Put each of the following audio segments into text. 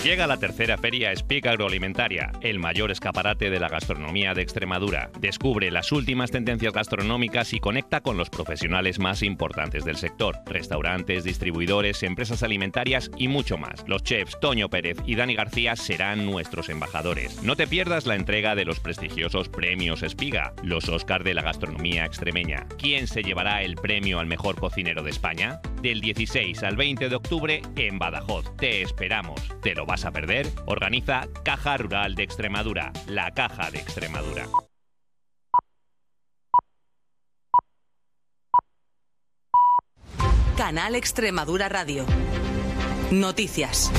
Llega la tercera feria Speak Agroalimentaria, el mayor escaparate de la gastronomía de Extremadura. Descubre las últimas tendencias gastronómicas y conecta con los profesionales más importantes del sector. Restaurantes, distribuidores, empresas alimentarias y mucho más. Los chefs Toño Pérez y Dani García serán nuestros embajadores. No te pierdas la entrega de los prestigiosos premios Espiga, los Óscar de la gastronomía extremeña. ¿Quién se llevará el premio al mejor cocinero de España? Del 16 al 20 de octubre en Badajoz. Te esperamos. ¿Te lo vas a perder? Organiza Caja Rural de Extremadura, la Caja de Extremadura. Canal Extremadura Radio. Noticias.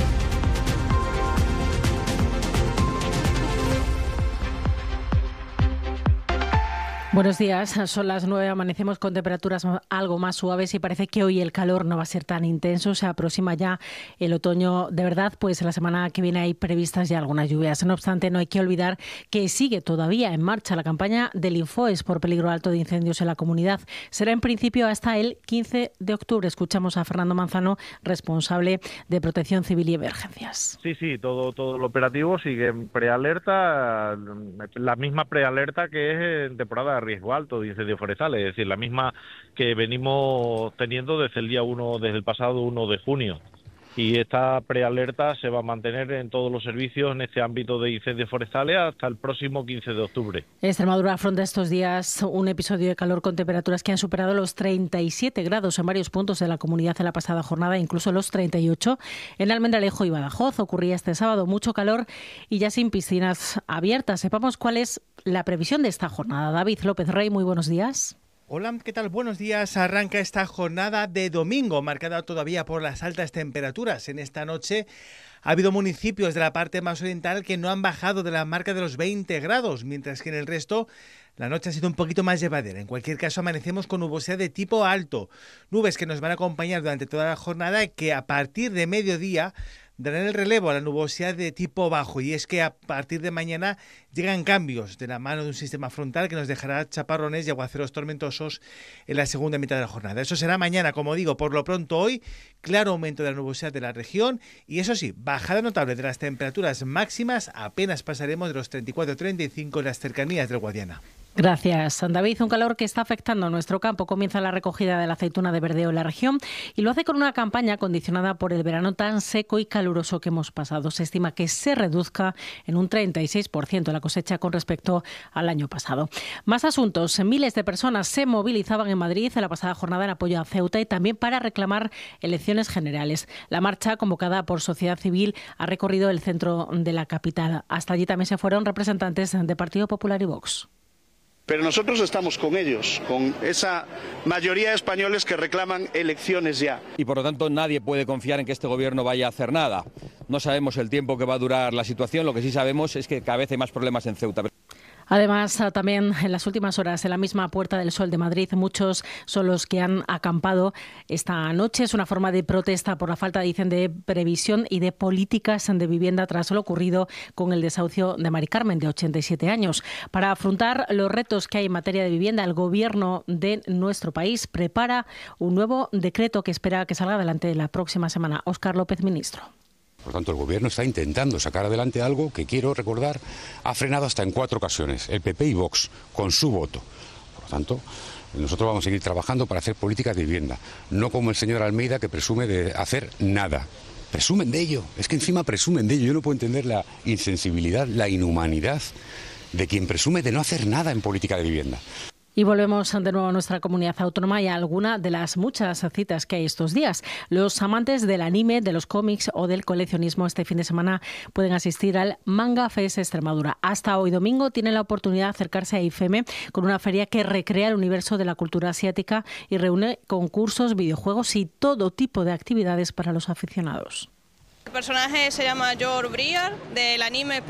Buenos días, son las 9, amanecemos con temperaturas algo más suaves y parece que hoy el calor no va a ser tan intenso, se aproxima ya el otoño de verdad, pues la semana que viene hay previstas ya algunas lluvias. No obstante, no hay que olvidar que sigue todavía en marcha la campaña del Infoes por peligro alto de incendios en la comunidad. Será en principio hasta el 15 de octubre. Escuchamos a Fernando Manzano, responsable de Protección Civil y Emergencias. Sí, todo el operativo sigue en prealerta, la misma prealerta que es en temporada de riesgo alto de incendios forestales, es decir, la misma que venimos teniendo desde el pasado 1 de junio. Y esta prealerta se va a mantener en todos los servicios en este ámbito de incendios forestales hasta el próximo 15 de octubre. Extremadura afronta estos días un episodio de calor con temperaturas que han superado los 37 grados en varios puntos de la comunidad en la pasada jornada, incluso los 38 en Almendralejo y Badajoz. Ocurría este sábado mucho calor y ya sin piscinas abiertas. Sepamos cuál es la previsión de esta jornada. David López Rey, muy buenos días. Hola, ¿qué tal? Buenos días. Arranca esta jornada de domingo, marcada todavía por las altas temperaturas. En esta noche ha habido municipios de la parte más oriental que no han bajado de la marca de los 20 grados, mientras que en el resto la noche ha sido un poquito más llevadera. En cualquier caso, amanecemos con nubosidad de tipo alto. Nubes que nos van a acompañar durante toda la jornada y que a partir de mediodía darán el relevo a la nubosidad de tipo bajo, y es que a partir de mañana llegan cambios de la mano de un sistema frontal que nos dejará chaparrones y aguaceros tormentosos en la segunda mitad de la jornada. Eso será mañana, como digo. Por lo pronto hoy, claro aumento de la nubosidad de la región y eso sí, bajada notable de las temperaturas máximas, apenas pasaremos de los 34-35 en las cercanías del Guadiana. Gracias, David. Un calor que está afectando a nuestro campo. Comienza la recogida de la aceituna de verdeo en la región y lo hace con una campaña condicionada por el verano tan seco y caluroso que hemos pasado. Se estima que se reduzca en un 36% la cosecha con respecto al año pasado. Más asuntos. Miles de personas se movilizaban en Madrid en la pasada jornada en apoyo a Ceuta y también para reclamar elecciones generales. La marcha, convocada por Sociedad Civil, ha recorrido el centro de la capital. Hasta allí también se fueron representantes de Partido Popular y Vox. Pero nosotros estamos con ellos, con esa mayoría de españoles que reclaman elecciones ya. Y por lo tanto nadie puede confiar en que este gobierno vaya a hacer nada. No sabemos el tiempo que va a durar la situación, lo que sí sabemos es que cada vez hay más problemas en Ceuta. Además, también en las últimas horas, en la misma Puerta del Sol de Madrid, muchos son los que han acampado esta noche. Es una forma de protesta por la falta, dicen, de previsión y de políticas de vivienda tras lo ocurrido con el desahucio de Mari Carmen, de 87 años. Para afrontar los retos que hay en materia de vivienda, el Gobierno de nuestro país prepara un nuevo decreto que espera que salga adelante la próxima semana. Óscar López, ministro. Por lo tanto, el Gobierno está intentando sacar adelante algo que, quiero recordar, ha frenado hasta en 4 ocasiones, el PP y Vox, con su voto. Por lo tanto, nosotros vamos a seguir trabajando para hacer políticas de vivienda, no como el señor Almeida, que presume de hacer nada. Presumen de ello, es que encima presumen de ello. Yo no puedo entender la insensibilidad, la inhumanidad de quien presume de no hacer nada en política de vivienda. Y volvemos de nuevo a nuestra comunidad autónoma y a alguna de las muchas citas que hay estos días. Los amantes del anime, de los cómics o del coleccionismo este fin de semana pueden asistir al Manga Fest Extremadura. Hasta hoy domingo tienen la oportunidad de acercarse a IFEME con una feria que recrea el universo de la cultura asiática y reúne concursos, videojuegos y todo tipo de actividades para los aficionados. El personaje se llama George Briar, del anime